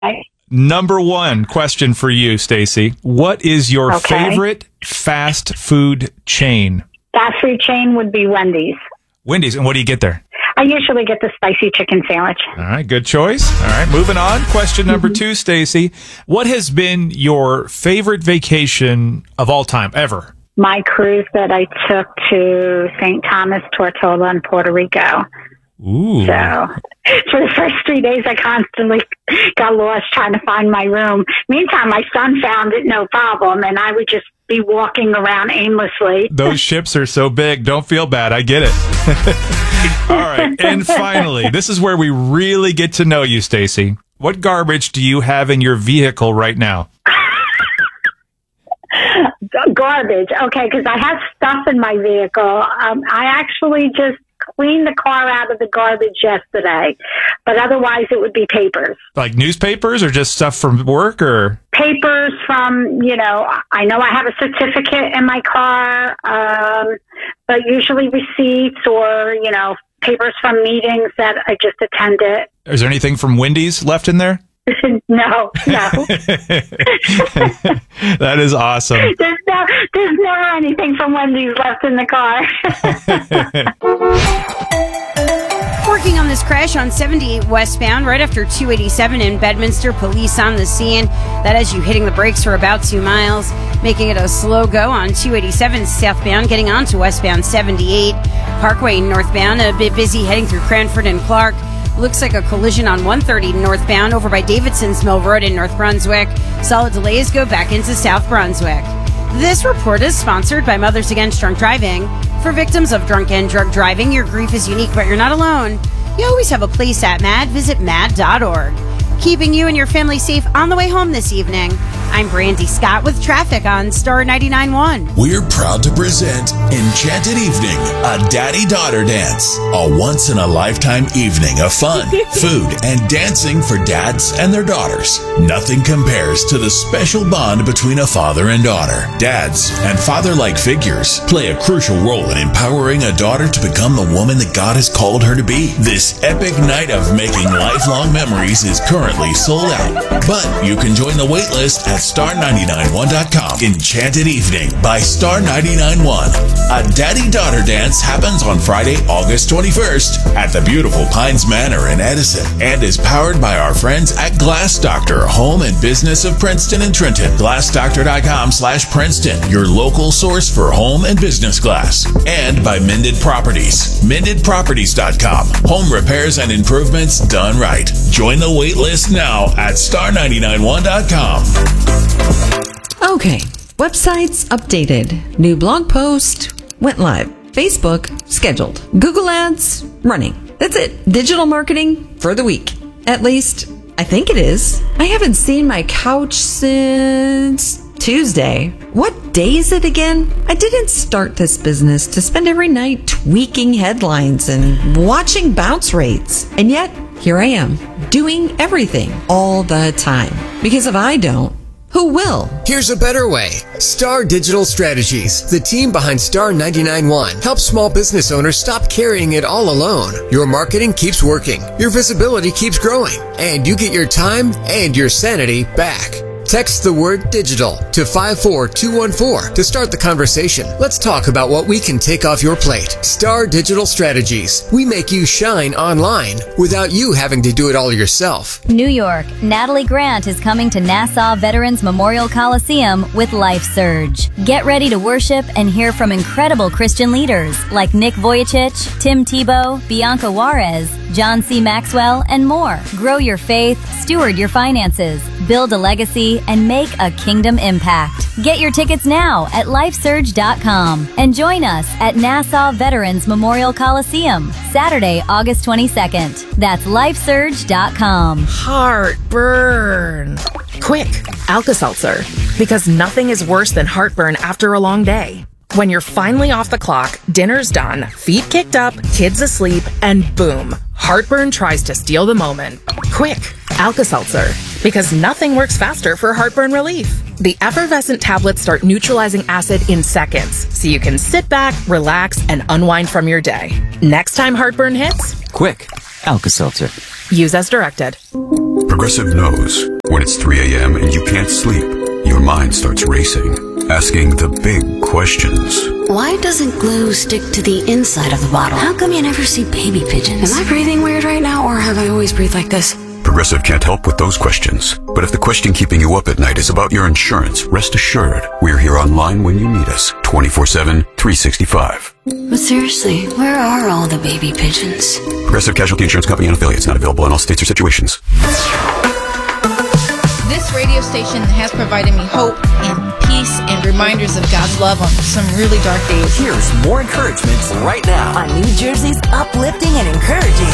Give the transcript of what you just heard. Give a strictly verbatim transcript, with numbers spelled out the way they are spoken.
Number one question for you, Stacy. What is your Okay. favorite fast food chain? Fast food chain would be Wendy's. Wendy's. And what do you get there? I usually get the spicy chicken sandwich. All right, good choice. All right, moving on. Question number two, Stacy. What has been your favorite vacation of all time, ever? My cruise that I took to Saint Thomas, Tortola, in Puerto Rico. Ooh. So for the first three days, I constantly got lost trying to find my room. Meantime, my son found it no problem, and I would just be walking around aimlessly. Those ships are so big. Don't feel bad. I get it. All right. And finally, this is where we really get to know you, Stacy. What garbage do you have in your vehicle right now? Garbage. Okay, because I have stuff in my vehicle. Um, I actually just cleaned the car out of the garbage yesterday, but otherwise it would be papers. Like newspapers or just stuff from work or? Papers from, you know, I know I have a certificate in my car, um, but usually receipts or, you know, papers from meetings that I just attended. Is there anything from Wendy's left in there? no, no. That is awesome. There's, no, there's never anything from Wendy's left in the car. Working on this crash on seventy-eight westbound right after two eighty-seven in Bedminster. Police on the scene. That has you hitting the brakes for about two miles, making it a slow go on two eighty-seven southbound, getting on to westbound seventy-eight. Parkway northbound, a bit busy heading through Cranford and Clark. Looks like a collision on one thirty northbound over by Davidson's Mill Road in North Brunswick. Solid delays go back into South Brunswick. This report is sponsored by Mothers Against Drunk Driving. For victims of drunk and drug driving, your grief is unique, but you're not alone. You always have a place at MAD. Visit mad dot org. Keeping you and your family safe on the way home this evening. I'm Brandy Scott with traffic on Star ninety-nine point one. We're proud to present Enchanted Evening, a daddy-daughter dance. A once-in-a-lifetime evening of fun, food, and dancing for dads and their daughters. Nothing compares to the special bond between a father and daughter. Dads and father-like figures play a crucial role in empowering a daughter to become the woman that God has called her to be. This epic night of making lifelong memories is currently sold out, but you can join the waitlist at star nine nine one dot com. Enchanted Evening by Star ninety-nine point one. A daddy-daughter dance happens on Friday, August twenty-first at the beautiful Pines Manor in Edison and is powered by our friends at Glass Doctor, Home and Business of Princeton and Trenton. glass doctor dot com slash Princeton, your local source for home and business glass. And by Mended Properties, mended properties dot com. Home repairs and improvements done right. Join the waitlist now at star nine nine one dot com. Okay, websites updated. New blog post went live. Facebook scheduled. Google Ads running. That's it. Digital marketing for the week. At least, I think it is. I haven't seen my couch since Tuesday. What day is it again? I didn't start this business to spend every night tweaking headlines and watching bounce rates. And yet, here I am, doing everything all the time. Because if I don't, who will? Here's a better way. Star Digital Strategies, the team behind Star ninety-nine point one, helps small business owners stop carrying it all alone. Your marketing keeps working, your visibility keeps growing, and you get your time and your sanity back. Text the word digital to five four two one four to start the conversation. Let's talk about what we can take off your plate. Star Digital Strategies. We make you shine online without you having to do it all yourself. New York, Natalie Grant is coming to Nassau Veterans Memorial Coliseum with Life Surge. Get ready to worship and hear from incredible Christian leaders like Nick Vujicic, Tim Tebow, Bianca Juarez, John C. Maxwell, and more. Grow your faith, steward your finances, build a legacy, and make a kingdom impact. Get your tickets now at life surge dot com and join us at Nassau Veterans Memorial Coliseum, Saturday, August twenty-second. That's life surge dot com. Heartburn. Quick, Alka-Seltzer. Because nothing is worse than heartburn after a long day. When you're finally off the clock, dinner's done, feet kicked up, kids asleep, and boom, heartburn tries to steal the moment. Quick, Alka-Seltzer. Because nothing works faster for heartburn relief. The effervescent tablets start neutralizing acid in seconds, so you can sit back, relax, and unwind from your day. Next time heartburn hits, quick, Alka-Seltzer. Use as directed. Progressive knows When it's three a.m. and you can't sleep, your mind starts racing, asking the big questions. Why doesn't glue stick to the inside of the bottle? How come you never see baby pigeons? Am I breathing weird right now, or have I always breathed like this? Progressive can't help with those questions. But if the question keeping you up at night is about your insurance, rest assured, we're here online when you need us, twenty-four seven, three sixty-five. But seriously, where are all the baby pigeons? Progressive Casualty Insurance Company and affiliates, not available in all states or situations. This radio station has provided me hope and peace and reminders of God's love on some really dark days. Here's more encouragement right now on New Jersey's uplifting and encouraging